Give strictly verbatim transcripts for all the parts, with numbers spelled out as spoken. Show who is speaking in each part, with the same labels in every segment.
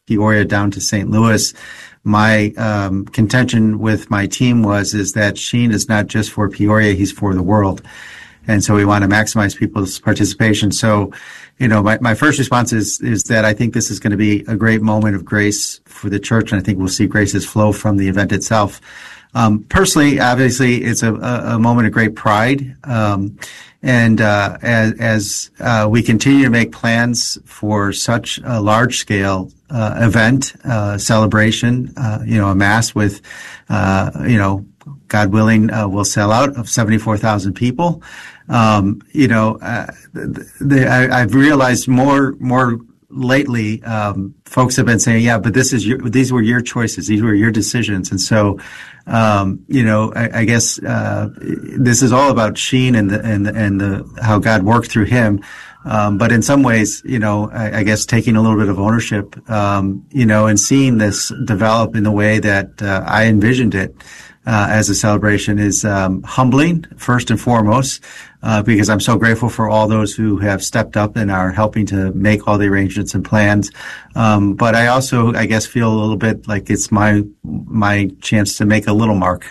Speaker 1: Peoria down to Saint Louis, my um, contention with my team was is that Sheen is not just for Peoria, he's for the world. And so we want to maximize people's participation. So, you know, my, my first response is, is that I think this is going to be a great moment of grace for the church, and I think we'll see graces flow from the event itself. Um, personally, obviously, it's a, a, a moment of great pride. Um, and, uh, as, as, uh, we continue to make plans for such a large scale, uh, event, uh, celebration, uh, you know, a mass with, uh, you know, God willing, uh, will sell out of seventy-four thousand people. Um, you know, uh, the, the, I, I've realized more, more lately, um, folks have been saying, yeah, but this is your, these were your choices. These were your decisions. And so, um, you know, I, I guess, uh, this is all about Sheen and the, and the, and the, how God worked through him. Um, but in some ways, you know, I, I guess taking a little bit of ownership, um, you know, and seeing this develop in the way that, uh, I envisioned it. Uh, as a celebration is um, humbling, first and foremost, uh, because I'm so grateful for all those who have stepped up and are helping to make all the arrangements and plans. Um, but I also, I guess, feel a little bit like it's my my chance to make a little mark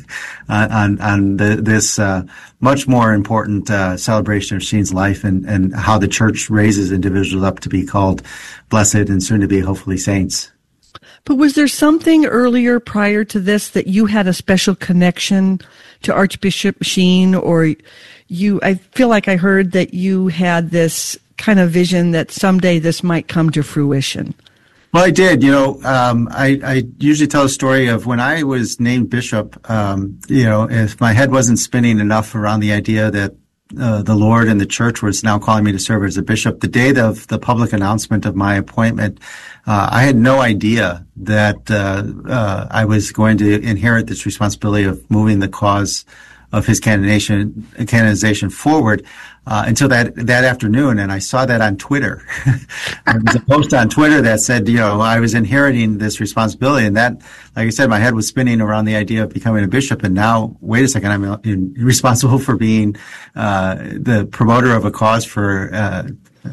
Speaker 1: on on the, this uh, much more important uh, celebration of Sheen's life and and how the church raises individuals up to be called blessed and soon to be hopefully saints.
Speaker 2: But was there something earlier prior to this that you had a special connection to Archbishop Sheen, or you, I feel like I heard that you had this kind of vision that someday this might come to fruition?
Speaker 1: Well, I did. You know, um, I, I usually tell a story of when I was named bishop, um, you know, if my head wasn't spinning enough around the idea that Uh, the Lord and the church was now calling me to serve as a bishop. The day of the public announcement of my appointment, uh, I had no idea that uh, uh, I was going to inherit this responsibility of moving the cause of his canonization, canonization forward uh, until that that afternoon, and I saw that on Twitter. There was a post on Twitter that said, you know, I was inheriting this responsibility, and that, like I said, my head was spinning around the idea of becoming a bishop, and now, wait a second, I'm in, responsible for being uh, the promoter of a cause for uh,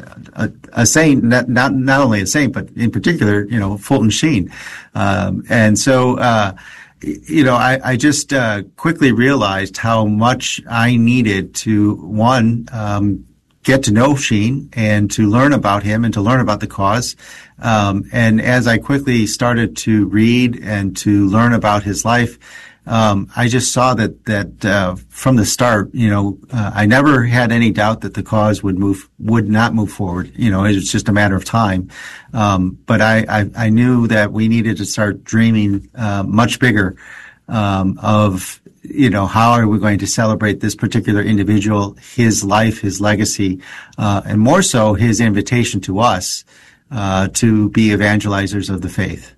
Speaker 1: a, a saint, not, not not only a saint, but in particular, you know, Fulton Sheen, um, and so. Uh, You know, I, I just uh, quickly realized how much I needed to, one, um, get to know Sheen and to learn about him and to learn about the cause. Um, and as I quickly started to read and to learn about his life, um, I just saw that that uh, from the start, you know, uh, I never had any doubt that the cause would move, would not move forward. You know, it was just a matter of time. Um, but I, I, I knew that we needed to start dreaming uh, much bigger um, of, you know, how are we going to celebrate this particular individual, his life, his legacy, uh, and more so his invitation to us uh, to be evangelizers of the faith.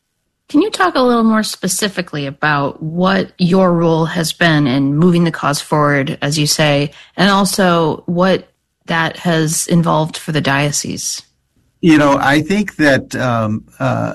Speaker 3: Can you talk a little more specifically about what your role has been in moving the cause forward, as you say, and also what that has involved for the diocese?
Speaker 1: You know, I think that um, uh,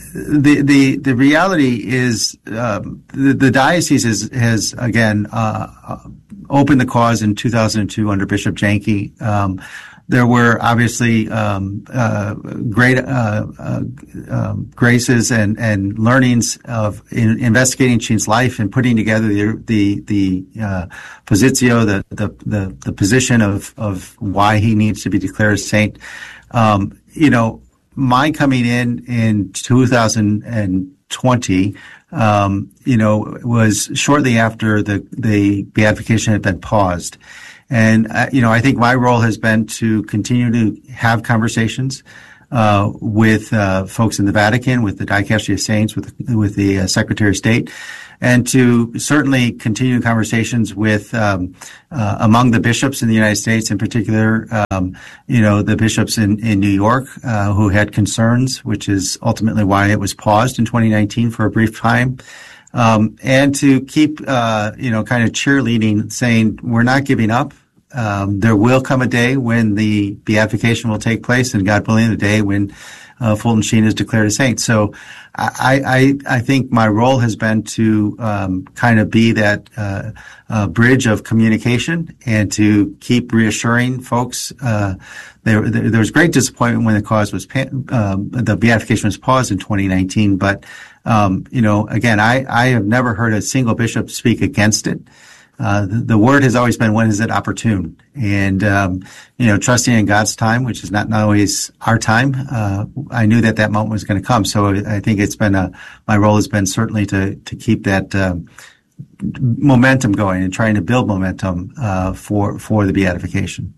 Speaker 1: the the the reality is um, the, the diocese has, has again uh, opened the cause in two thousand two under Bishop Janke. Um, There were obviously um, uh, great uh, uh, um, graces and, and learnings of in investigating Sheen's life and putting together the the, the uh, positio, the, the the the position of of why he needs to be declared a saint. Um, you know, my coming in in two thousand twenty, um, you know, was shortly after the the beatification had been paused. And, uh, you know, I think my role has been to continue to have conversations uh, with uh, folks in the Vatican, with the Dicastery of Saints, with with the uh, Secretary of State, and to certainly continue conversations with um, uh, among the bishops in the United States, in particular, um, you know, the bishops in, in New York uh, who had concerns, which is ultimately why it was paused in twenty nineteen for a brief time. Um, and to keep, uh, you know, kind of cheerleading, saying we're not giving up. um, there will come a day when the beatification will take place, and God willing, the day when uh, Fulton Sheen is declared a saint. So I, I, I think my role has been to um, kind of be that uh, uh, bridge of communication and to keep reassuring folks. Uh, there, there was great disappointment when the cause was um, the beatification was paused in twenty nineteen, but um, you know, again, I, I have never heard a single bishop speak against it. Uh, the, the word has always been, when is it opportune? And, um, you know, trusting in God's time, which is not, not always our time. Uh, I knew that that moment was going to come. So I think it's been a, my role has been certainly to, to keep that, um, momentum going and trying to build momentum, uh, for, for the beatification.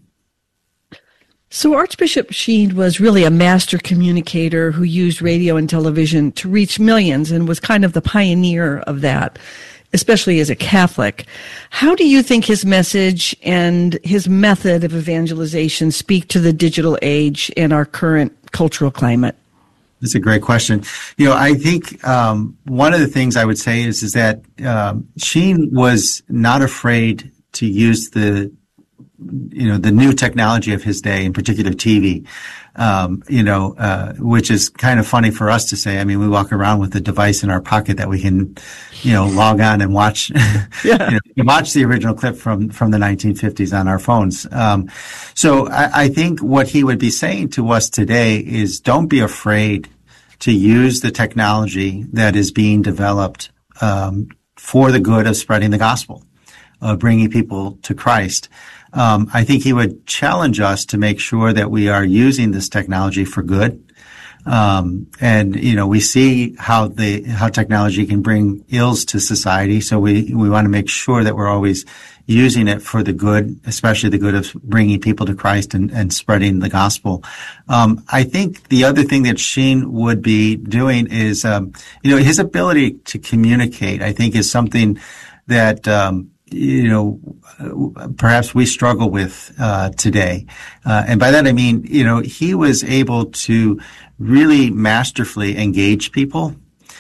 Speaker 2: So Archbishop Sheen was really a master communicator who used radio and television to reach millions and was kind of the pioneer of that, especially as a Catholic. How do you think his message and his method of evangelization speak to the digital age and our current cultural climate?
Speaker 1: That's a great question. You know, I think um, one of the things I would say is is that um, Sheen was not afraid to use the you know, the new technology of his day, in particular T V, um, you know, uh, which is kind of funny for us to say. I mean, we walk around with a device in our pocket that we can, you know, log on and watch, yeah. you know, watch the original clip from, from the nineteen fifties on our phones. Um, so I, I think what he would be saying to us today is, don't be afraid to use the technology that is being developed, um, for the good of spreading the gospel, of bringing people to Christ. Um, I think he would challenge us to make sure that we are using this technology for good. Um, and, you know, we see how the, how technology can bring ills to society. So we, we want to make sure that we're always using it for the good, especially the good of bringing people to Christ and, and spreading the gospel. Um, I think the other thing that Sheen would be doing is, um, you know, his ability to communicate, I think, is something that, um, you know, perhaps we struggle with uh, today. Uh, and by that I mean, you know, he was able to really masterfully engage people,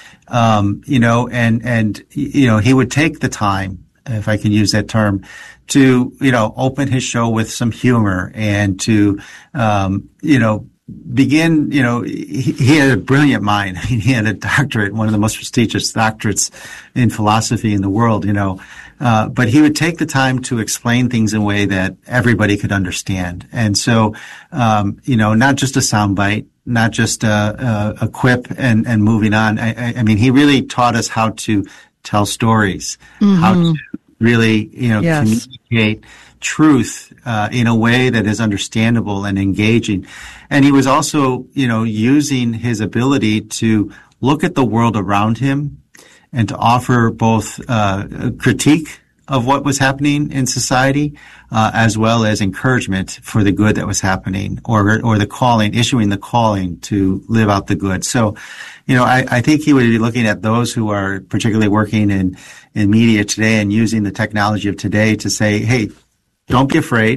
Speaker 1: um, you know, and, and, you know, he would take the time, if I can use that term, to, you know, open his show with some humor and to, um, you know, begin, you know, he, he had a brilliant mind. I mean, he had a doctorate, one of the most prestigious doctorates in philosophy in the world, you know. Uh, but he would take the time to explain things in a way that everybody could understand. And so, um, you know, not just a soundbite, not just a, a, a quip and, and moving on. I, I mean, he really taught us how to tell stories, mm-hmm. how to really, you know, yes. communicate truth uh, in a way that is understandable and engaging. And he was also, you know, using his ability to look at the world around him and to offer both uh, a critique of what was happening in society, uh, as well as encouragement for the good that was happening, or or the calling, issuing the calling to live out the good. So, you know, I, I think he would be looking at those who are particularly working in, in media today and using the technology of today to say, hey, don't be afraid.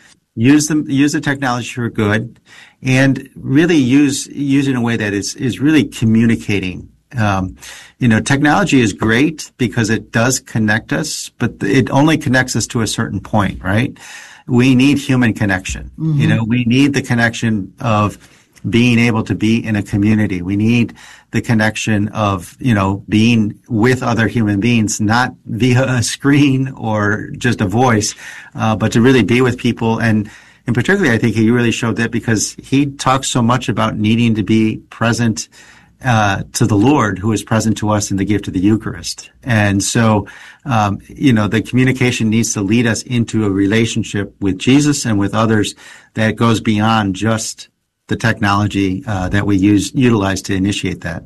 Speaker 1: Use the use the technology for good, and really use use it in a way that is is really communicating. Um, you know, technology is great because it does connect us, but it only connects us to a certain point, right? We need human connection. Mm-hmm. You know, we need the connection of being able to be in a community. We need the connection of, you know, being with other human beings, not via a screen or just a voice, uh, but to really be with people. And, and particularly, I think he really showed that because he talks so much about needing to be present Uh, to the Lord, who is present to us in the gift of the Eucharist. And so, um, you know, the communication needs to lead us into a relationship with Jesus and with others that goes beyond just the technology uh, that we use utilize to initiate that.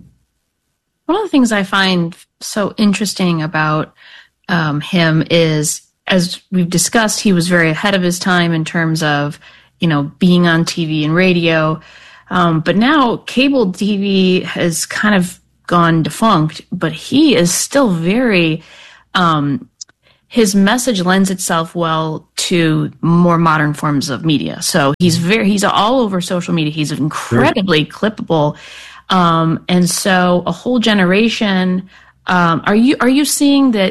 Speaker 3: One of the things I find so interesting about um, him is, as we've discussed, he was very ahead of his time in terms of, you know, being on T V and radio. Um, but now cable T V has kind of gone defunct, but he is still very, um, his message lends itself well to more modern forms of media. So he's very, he's all over social media. He's incredibly clippable. Um, and so a whole generation, um, are you, are you seeing that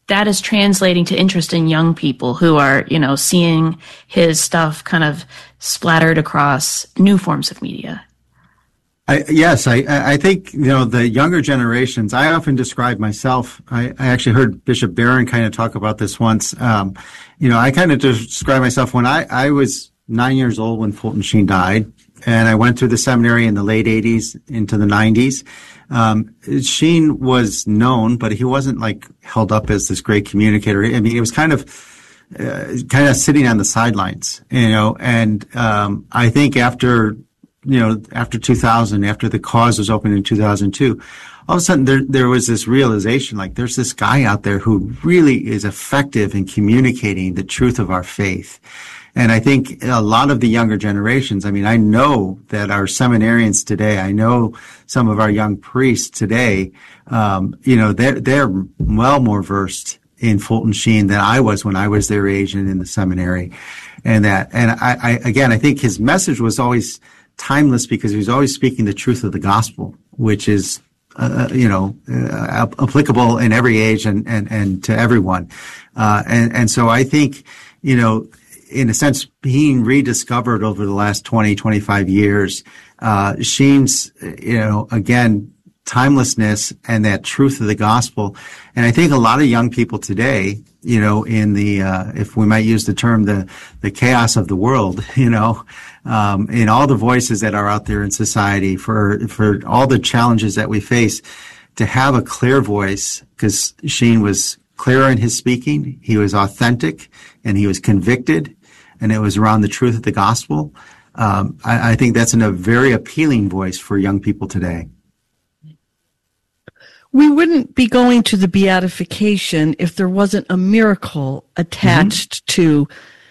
Speaker 3: that is translating to interest in young people who are, you know, seeing his stuff kind of splattered across new forms of media.
Speaker 1: I, yes, I, I think, you know, the younger generations, I often describe myself, I, I actually heard Bishop Barron kind of talk about this once. Um, you know, I kind of describe myself when I, I was nine years old when Fulton Sheen died, and I went through the seminary in the late eighties into the nineties. Um, Sheen was known, but he wasn't like held up as this great communicator. I mean, it was kind of, uh, kind of sitting on the sidelines, you know, and, um, I think after, you know, after two thousand, after the cause was opened in two thousand two, all of a sudden there, there was this realization, like there's this guy out there who really is effective in communicating the truth of our faith. And I think a lot of the younger generations, I mean, I know that our seminarians today, I know some of our young priests today, um, you know, they're, they're well more versed in Fulton Sheen than I was when I was their age and in the seminary. And that, and I, I, again, I think his message was always timeless because he was always speaking the truth of the gospel, which is, uh, you know, uh, applicable in every age and, and, and to everyone. Uh, and, and so I think, you know, in a sense, being rediscovered over the last twenty, twenty-five years, uh, Sheen's, you know, again, timelessness and that truth of the gospel. And I think a lot of young people today, you know, in the, uh, if we might use the term, the, the chaos of the world, you know, um, in all the voices that are out there in society for, for all the challenges that we face, to have a clear voice, because Sheen was clear in his speaking, he was authentic, and he was convicted, and it was around the truth of the gospel. Um, I, I think that's in a very appealing voice for young people today.
Speaker 2: We wouldn't be going to the beatification if there wasn't a miracle attached mm-hmm. to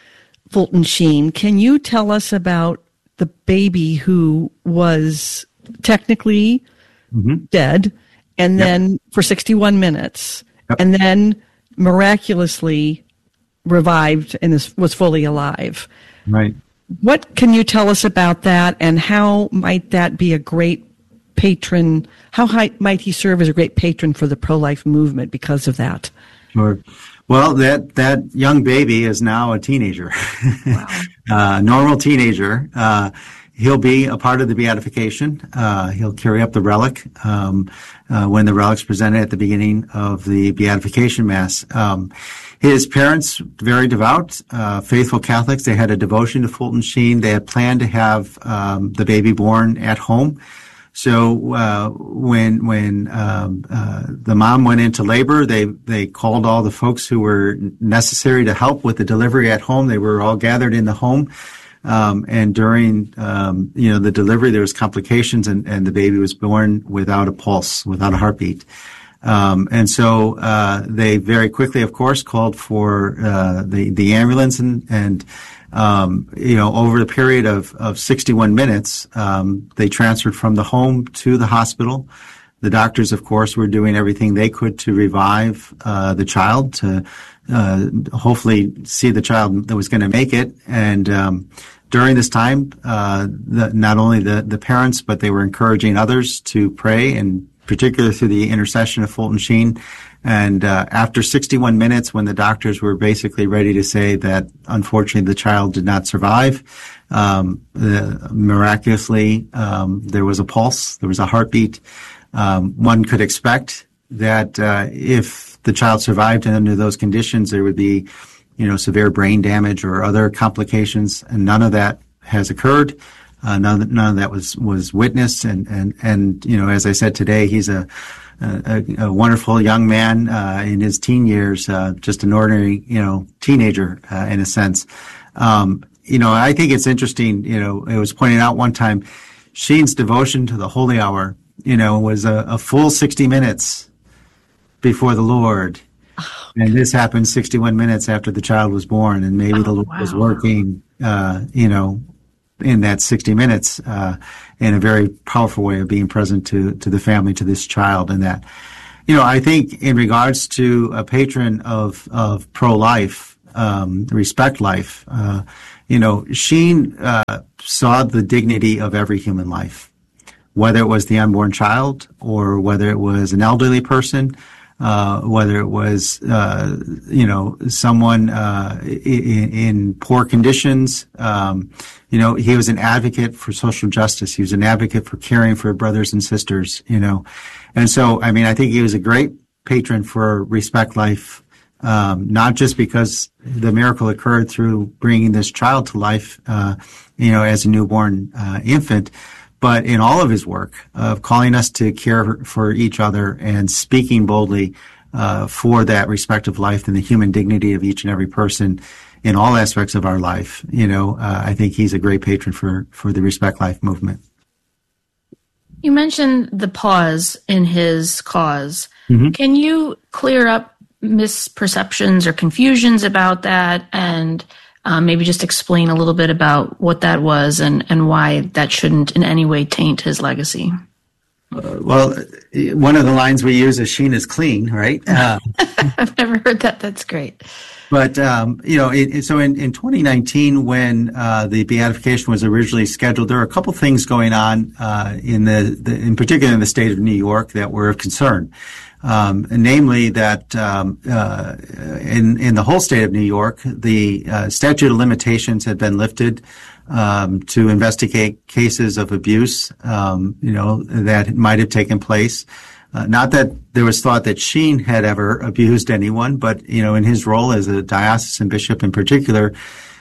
Speaker 2: Fulton Sheen. Can you tell us about the baby who was technically mm-hmm. dead, and yep. then for sixty-one minutes, yep. and then miraculously revived and is, was fully alive?
Speaker 1: Right.
Speaker 2: What can you tell us about that, and how might that be a great patron? How high, might he serve as a great patron for the pro-life movement because of that?
Speaker 1: Sure. Well, that, that young baby is now a teenager, wow. uh, normal teenager. Uh, he'll be a part of the beatification. Uh, he'll carry up the relic, um, uh, when the relic's presented at the beginning of the beatification mass. Um, his parents, very devout, uh, faithful Catholics. They had a devotion to Fulton Sheen. They had planned to have, um, the baby born at home. So, uh, when, when, um, uh, the mom went into labor, they, they called all the folks who were necessary to help with the delivery at home. They were all gathered in the home. Um, and during, um, you know, the delivery, there was complications, and, and the baby was born without a pulse, without a heartbeat. Um, and so, uh, they very quickly, of course, called for, uh, the, the ambulance, and, and, Um, you know, over the period of, of sixty-one minutes, um, they transferred from the home to the hospital. The doctors, of course, were doing everything they could to revive, uh, the child, to, uh, hopefully see the child that was going to make it. And, um, during this time, uh, the, not only the, the parents, but they were encouraging others to pray, and particularly through the intercession of Fulton Sheen. And uh, after sixty-one minutes, when the doctors were basically ready to say that unfortunately the child did not survive, um, the, miraculously um, there was a pulse, there was a heartbeat. Um, one could expect that uh, if the child survived under those conditions, there would be, you know, severe brain damage or other complications, and none of that has occurred. Uh, none, none of that was was witnessed, and and and you know, as I said today, he's a A, a wonderful young man uh, in his teen years, uh, just an ordinary, you know, teenager uh, in a sense. Um, you know, I think it's interesting. You know, it was pointed out one time, Sheen's devotion to the Holy Hour, you know, was a, a full sixty minutes before the Lord, oh, and this happened sixty-one minutes after the child was born, and maybe oh, the Lord wow. was working, uh, you know, in that sixty minutes, uh, in a very powerful way of being present to, to the family, to this child. And that, you know, I think in regards to a patron of, of pro-life, um, respect life, uh, you know, Sheen, uh, saw the dignity of every human life, whether it was the unborn child or whether it was an elderly person. uh, whether it was, uh, you know, someone, uh, in, in poor conditions. Um, you know, he was an advocate for social justice. He was an advocate for caring for brothers and sisters, you know. And so, I mean, I think he was a great patron for Respect Life, um, not just because the miracle occurred through bringing this child to life, uh, you know, as a newborn, uh, infant, but in all of his work of calling us to care for each other and speaking boldly uh, for that respect of life and the human dignity of each and every person in all aspects of our life. You know, uh, I think he's a great patron for, for the Respect Life movement.
Speaker 3: You mentioned the pause in his cause. Mm-hmm. Can you clear up misperceptions or confusions about that, and Um, maybe just explain a little bit about what that was and, and why that shouldn't in any way taint his legacy?
Speaker 1: Uh, well, one of the lines we use is "Sheen is clean," right? Uh,
Speaker 3: I've never heard that. That's great.
Speaker 1: But, um, you know, it, it, so in, in twenty nineteen, when uh, the beatification was originally scheduled, there were a couple things going on uh, in the, the, in particular in the state of New York, that were of concern. Um, namely that um, uh, in in the whole state of New York, the uh, statute of limitations had been lifted um, to investigate cases of abuse, um, you know, that might have taken place. Uh, not that there was thought that Sheen had ever abused anyone, but, you know, in his role as a diocesan bishop in particular,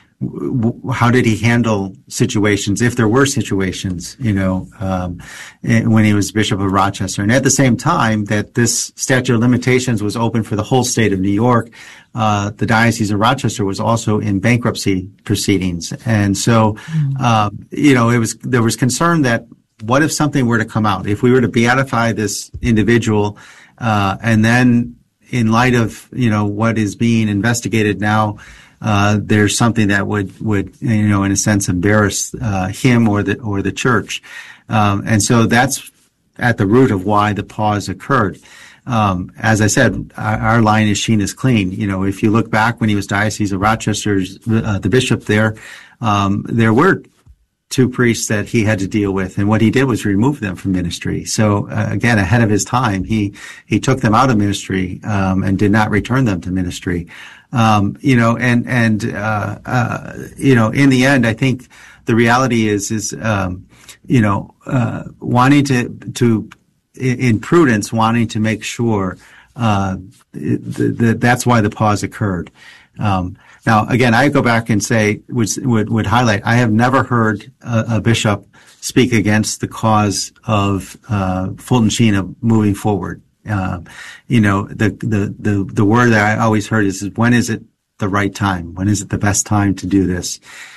Speaker 1: how did he handle situations, if there were situations, you know, um, when he was Bishop of Rochester? And at the same time that this statute of limitations was open for the whole state of New York, uh, the Diocese of Rochester was also in bankruptcy proceedings. And so, um, you know, it was, there was concern that what if something were to come out? If we were to beatify this individual, uh, and then in light of, you know, what is being investigated now, Uh, there's something that would, would, you know, in a sense embarrass, uh, him or the, or the church. Um, and so that's at the root of why the pause occurred. Um, as I said, our, our line is "Sheen is clean." You know, if you look back when he was Diocese of Rochester's, uh, the bishop there, um, there were two priests that he had to deal with, and what he did was remove them from ministry. So uh, again, ahead of his time, he he took them out of ministry um, and did not return them to ministry. Um, you know, and and uh, uh, you know, in the end, I think the reality is is um, you know, uh, wanting to to in prudence, wanting to make sure uh, that that's why the pause occurred. Um, Now, again, I go back and say, would, would, would highlight, I have never heard a, a bishop speak against the cause of, uh, Fulton Sheen of moving forward. Uh, you know, the, the, the, the word that I always heard is, is, when is it the right time? When is it the best time to do this?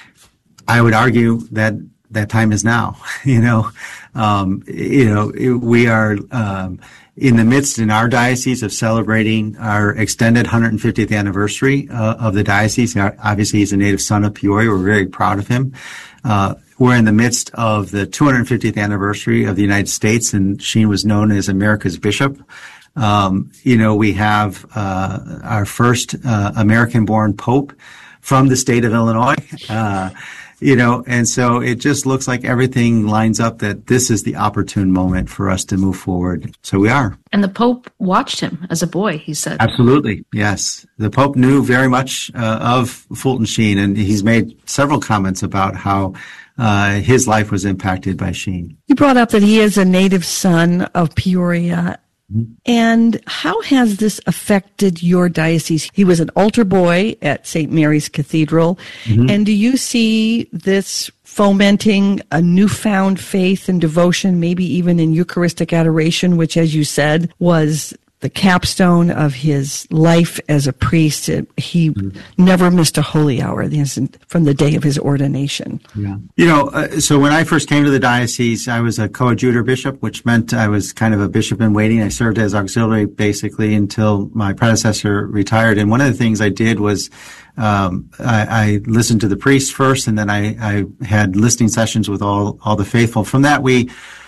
Speaker 1: I would argue that that time is now, you know, um, you know, it, we are, um, in the midst in our diocese of celebrating our extended one hundred fiftieth anniversary uh, of the diocese. Obviously, he's a native son of Peoria. We're very proud of him. Uh, we're in the midst of the two hundred fiftieth anniversary of the United States, and Sheen was known as America's bishop. Um, you know, we have uh, our first uh, American-born pope from the state of Illinois. Uh, You know, and so it just looks like everything lines up that this is the opportune moment for us to move forward. So we are.
Speaker 3: And the Pope watched him as a boy, he said.
Speaker 1: Absolutely, yes. The Pope knew very much uh, of Fulton Sheen, and he's made several comments about how uh, his life was impacted by Sheen.
Speaker 2: You brought up that he is a native son of Peoria. And how has this affected your diocese? He was an altar boy at Saint Mary's Cathedral. Mm-hmm. And do you see this fomenting a newfound faith and devotion, maybe even in Eucharistic adoration, which, as you said, was the capstone of his life as a priest? He mm-hmm. never missed a holy hour from the day of his ordination.
Speaker 1: Yeah. You know, uh, so when I first came to the diocese, I was a coadjutor bishop, which meant I was kind of a bishop in waiting. I served as auxiliary basically until my predecessor retired. And one of the things I did was um, I, I listened to the priest first, and then I, I had listening sessions with all, all the faithful. From that, we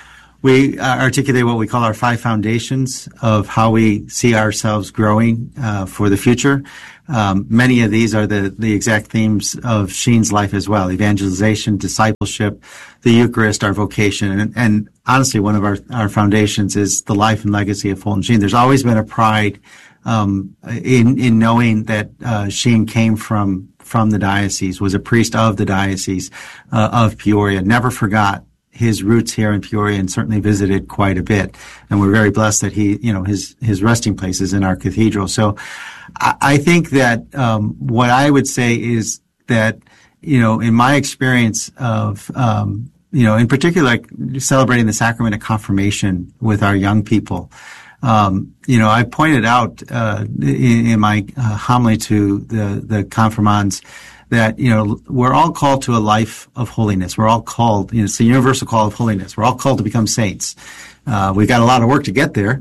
Speaker 1: we uh, articulate what we call our five foundations of how we see ourselves growing uh, for the future. Um, many of these are the, the exact themes of Sheen's life as well: evangelization, discipleship, the Eucharist, our vocation, and, and honestly, one of our, our foundations is the life and legacy of Fulton Sheen. There's always been a pride um, in in knowing that uh, Sheen came from from the diocese, was a priest of the diocese uh, of Peoria. Never forgot his roots here in Peoria, and certainly visited quite a bit. And we're very blessed that he, you know, his, his resting place is in our cathedral. So I, I think that, um, what I would say is that, you know, in my experience of, um, you know, in particular, like celebrating the sacrament of confirmation with our young people, um, you know, I pointed out, uh, in, in my uh, homily to the, the confirmands, that, you know, we're all called to a life of holiness. We're all called, you know, it's the universal call of holiness. We're all called to become saints. Uh, we've got a lot of work to get there,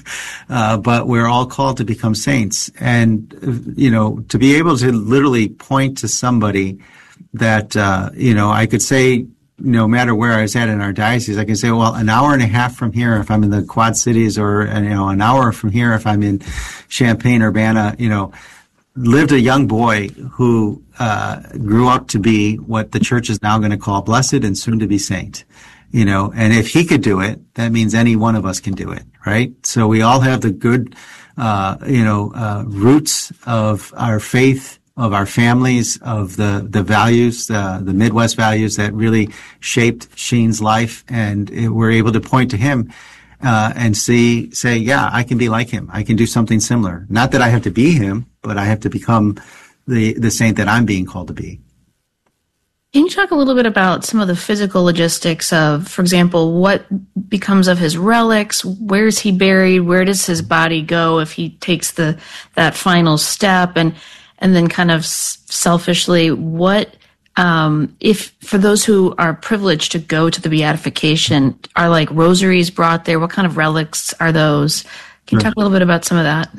Speaker 1: uh, but we're all called to become saints. And, you know, to be able to literally point to somebody that, uh, you know, I could say, no matter where I was at in our diocese, I can say, well, an hour and a half from here, if I'm in the Quad Cities, or, you know, an hour from here, if I'm in Champaign, Urbana, you know, lived a young boy who uh grew up to be what the church is now going to call blessed and soon to be saint. You know, and if he could do it, that means any one of us can do it, right? So we all have the good, uh, you know, uh, roots of our faith, of our families, of the, the values, uh, the Midwest values that really shaped Sheen's life. And it, we're able to point to him Uh, and see, say, yeah, I can be like him. I can do something similar. Not that I have to be him, but I have to become the, the saint that I'm being called to be.
Speaker 3: Can you talk a little bit about some of the physical logistics of, for example, what becomes of his relics? Where's he buried? Where does his body go if he takes the, that final step? And, and then kind of selfishly, what, Um, if for those who are privileged to go to the beatification, are like rosaries brought there? What kind of relics are those? Can you talk a little bit about some of that?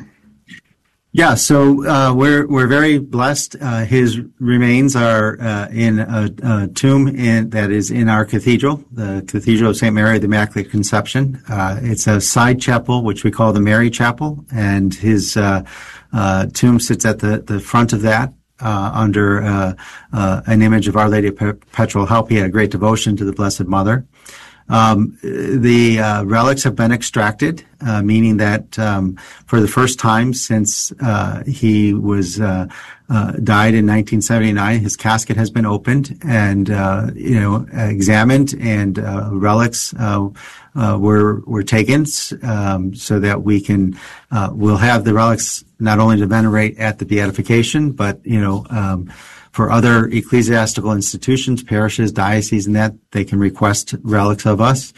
Speaker 1: Yeah, so uh, we're we're very blessed. Uh, his remains are uh, in a, a tomb in, that is in our cathedral, the Cathedral of Saint Mary of the Immaculate Conception. Uh, it's a side chapel, which we call the Mary Chapel, and his uh, uh, tomb sits at the, the front of that. Uh, under uh, uh, an image of Our Lady of Perpetual Help. He had a great devotion to the Blessed Mother. Um, the uh, relics have been extracted, uh, meaning that um, for the first time since uh, he was uh, uh, died in nineteen seventy-nine, his casket has been opened and uh, you know examined, and uh, relics uh, uh, were were taken um, so that we can uh, we'll have the relics not only to venerate at the beatification, but you know. Um, For other ecclesiastical institutions, parishes, dioceses, and that, they can request relics of us.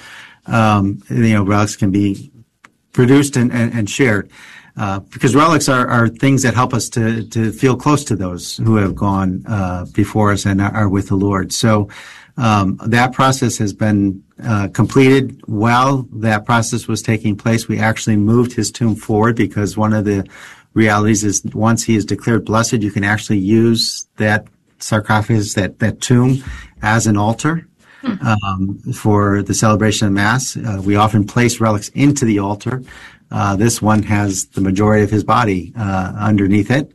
Speaker 1: Um, you know, relics can be produced and, and, and shared. Uh, because relics are, are things that help us to, to feel close to those who have gone, uh, before us and are, are with the Lord. So, um, that process has been, uh, completed while that process was taking place. We actually moved his tomb forward because one of the realities is once he is declared blessed, you can actually use that sarcophagus, that, that tomb, as an altar um, for the celebration of Mass. Uh, we often place relics into the altar. Uh, this one has the majority of his body uh, underneath it.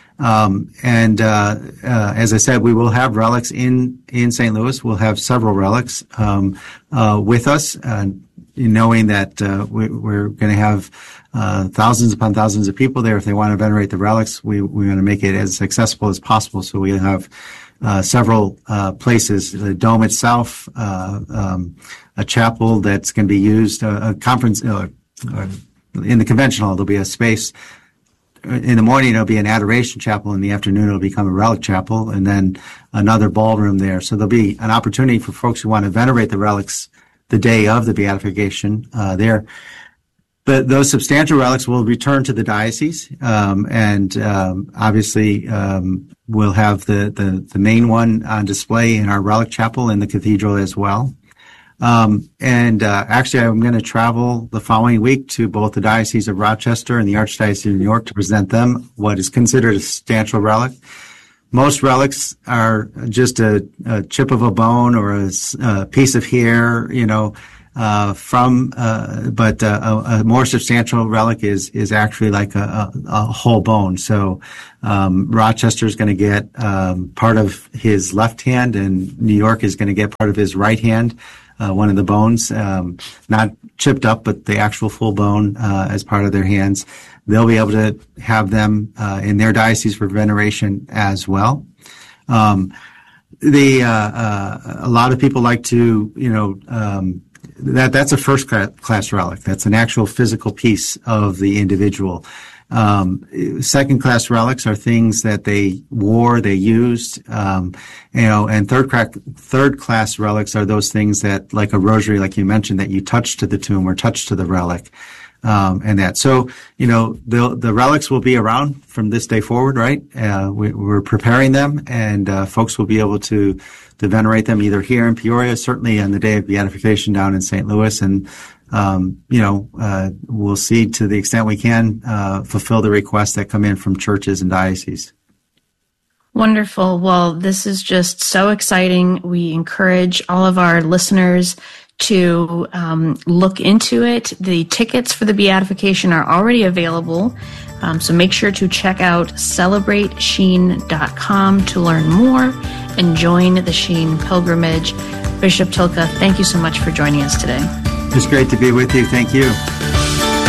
Speaker 1: Um, and uh, uh, as I said, we will have relics in in Saint Louis. We'll have several relics um, uh, with us, uh, knowing that uh, we, we're going to have uh, thousands upon thousands of people there. If they want to venerate the relics, we we want to make it as accessible as possible. So we have uh, several uh, places: the dome itself, uh, um, a chapel that's going to be used, a, a conference. Uh, uh, in the convention hall, there'll be a space. In the morning, it'll be an adoration chapel. In the afternoon, it'll become a relic chapel, and then another ballroom there. So there'll be an opportunity for folks who want to venerate the relics the day of the beatification uh, there. But those substantial relics will return to the diocese, um, and um, obviously um, we'll have the, the, the main one on display in our relic chapel in the cathedral as well. Um, and, uh, actually I'm going to travel the following week to both the Diocese of Rochester and the Archdiocese of New York to present them what is considered a substantial relic. Most relics are just a, a chip of a bone or a, a piece of hair, you know, uh, from, uh, but uh, a, a more substantial relic is is actually like a, a, a whole bone. So um, Rochester is going to get um, part of his left hand, and New York is going to get part of his right hand. Uh, one of the bones, um, not chipped up, but the actual full bone uh, as part of their hands. They'll be able to have them uh, in their diocese for veneration as well. Um, the uh, uh, a lot of people like to, you know, um, that that's a first class relic. That's an actual physical piece of the individual. Um, second class relics are things that they wore, they used, um, you know, and third crack, third class relics are those things that, like a rosary, like you mentioned, that you touch to the tomb or touch to the relic, um, and that. So, you know, the, the relics will be around from this day forward, right? Uh, we, we're preparing them, and, uh, folks will be able to, to venerate them either here in Peoria, certainly on the day of beatification down in Saint Louis, and Um, you know, uh, we'll see to the extent we can, uh, fulfill the requests that come in from churches and dioceses.
Speaker 3: Wonderful. Well, this is just so exciting. We encourage all of our listeners to um, look into it. The tickets for the beatification are already available. Um, so make sure to check out celebrate sheen dot com to learn more and join the Sheen pilgrimage. Bishop Tylka, thank you so much for joining us today.
Speaker 1: It's great to be with you. Thank you.